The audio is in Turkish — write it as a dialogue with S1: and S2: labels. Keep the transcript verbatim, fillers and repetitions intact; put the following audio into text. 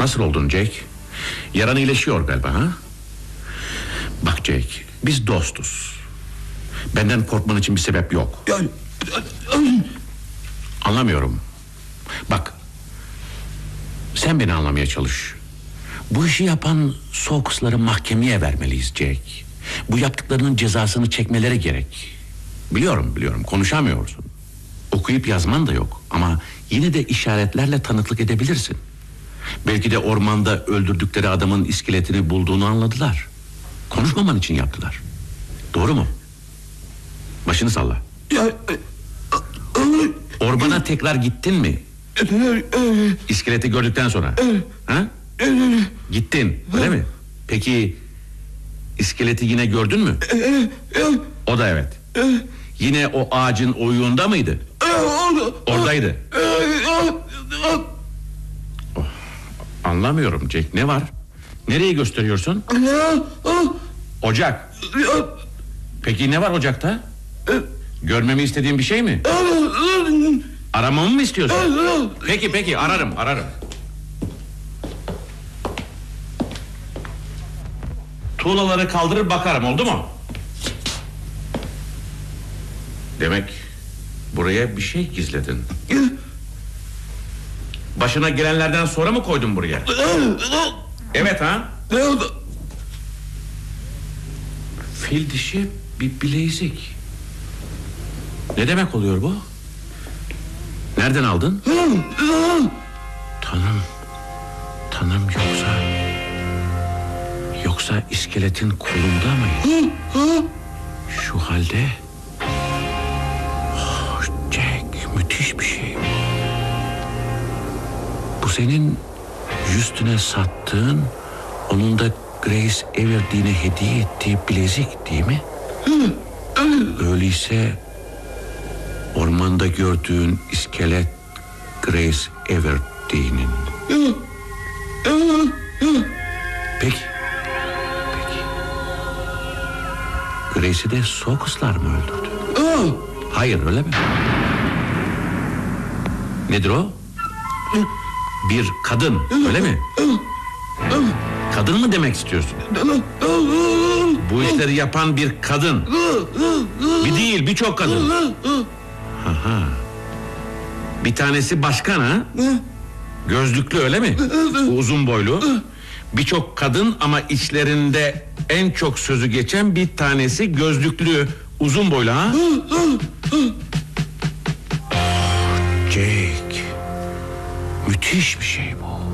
S1: Nasıl oldun Jake? Yaran iyileşiyor galiba ha? Bak Jake, biz dostuz. Benden korkman için bir sebep yok. Anlamıyorum. Bak, sen beni anlamaya çalış. Bu işi yapan Soğuksları mahkemeye vermeliyiz Jake. Bu yaptıklarının cezasını çekmeleri gerek. Biliyorum biliyorum, konuşamıyorsun. Okuyup yazman da yok. Ama yine de işaretlerle tanıklık edebilirsin. Belki de ormanda öldürdükleri adamın iskeletini bulduğunu anladılar. Konuşmaman için yaptılar. Doğru mu? Başını salla. Ormana tekrar gittin mi? İskeleti gördükten sonra. Ha? Gittin, öyle mi? Peki iskeleti yine gördün mü? O da evet. Yine o ağacın oyuğunda mıydı? Oradaydı. Oh, anlamıyorum Jack, ne var? Nereye gösteriyorsun? Ocak. Peki ne var ocakta? Görmemi istediğin bir şey mi? Aramamı mı istiyorsun? Peki peki, ararım ararım. Tuğlaları kaldırır bakarım, oldu mu? Demek buraya bir şey gizledin. Başına gelenlerden sonra mı koydun buraya? Evet ha? Fil dişi bir bilezik. Ne demek oluyor bu? Nereden aldın? Tanım. Tanım yoksa... Yoksa iskeletin kolunda mıydı? Şu halde... Oh, Jack, müthiş bir şey bu. Bu senin Justin'e sattığın, onun da Grace Everdene'e hediye ettiği bilezik değil mi? Öyleyse ormanda gördüğün iskelet Grace Everdene'in. Peki. Peki. Grace'i de Soğukslar mı öldürdü? Hayır, öyle mi? Nedir o? Bir kadın, öyle mi? Kadın mı demek istiyorsun? Bu işleri yapan bir kadın. Bir değil, birçok kadın. Aha. Bir tanesi başkan ha? Gözlüklü, öyle mi? Uzun boylu. Birçok kadın ama içlerinde en çok sözü geçen bir tanesi gözlüklü, uzun boylu ha? Jake, müthiş bir şey bu.